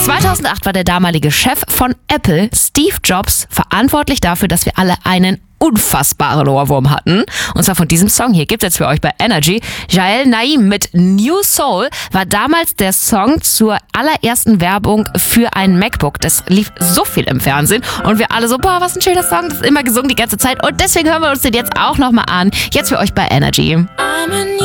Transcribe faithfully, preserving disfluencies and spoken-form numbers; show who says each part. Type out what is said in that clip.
Speaker 1: zweitausendacht war der damalige Chef von Apple, Steve Jobs, verantwortlich dafür, dass wir alle einen unfassbaren Ohrwurm hatten. Und zwar von diesem Song hier gibt es jetzt für euch bei Energy. Jael Naim mit New Soul war damals der Song zur allerersten Werbung für ein MacBook. Das lief so viel im Fernsehen und wir alle so, boah, was ein schöner Song, das ist immer gesungen die ganze Zeit und deswegen hören wir uns den jetzt auch nochmal an. Jetzt für euch bei Energy.